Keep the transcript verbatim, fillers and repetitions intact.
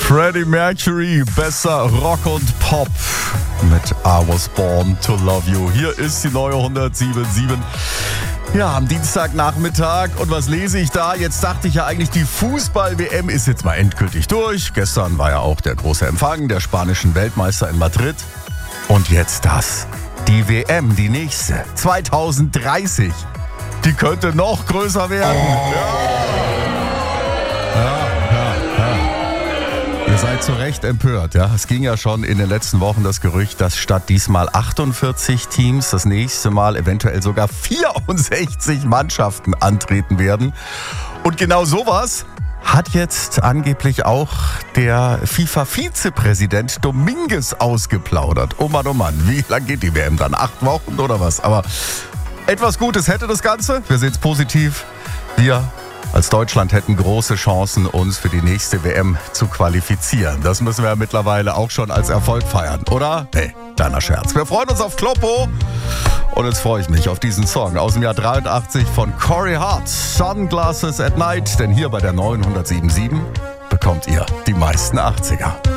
Freddie Mercury, besser Rock und Pop mit I Was Born to Love You. Hier ist die neue hundertsieben Komma sieben. Ja, am Dienstagnachmittag. Und was lese ich da? Jetzt dachte ich ja eigentlich, die Fußball-W M ist jetzt mal endgültig durch. Gestern war ja auch der große Empfang der spanischen Weltmeister in Madrid. Und jetzt das. Die W M, die nächste, zwanzig dreißig. Die könnte noch größer werden. Ja. Ja, ja, ja. Ihr seid zu Recht empört. Ja? Es ging ja schon in den letzten Wochen das Gerücht, dass statt diesmal achtundvierzig Teams das nächste Mal eventuell sogar vierundsechzig Mannschaften antreten werden. Und genau sowas hat jetzt angeblich auch der FIFA-Vizepräsident Dominguez ausgeplaudert. Oh Mann, oh Mann, wie lang geht die W M dann? Acht Wochen oder was? Aber etwas Gutes hätte das Ganze. Wir sehen es positiv. Wir als Deutschland hätten große Chancen, uns für die nächste W M zu qualifizieren. Das müssen wir ja mittlerweile auch schon als Erfolg feiern, oder? Nee, kleiner Scherz. Wir freuen uns auf Kloppo. Und jetzt freue ich mich auf diesen Song aus dem Jahr dreiundachtzig von Corey Hart, Sunglasses at Night. Denn hier bei der neuen hundertsieben Komma sieben bekommt ihr die meisten achtziger.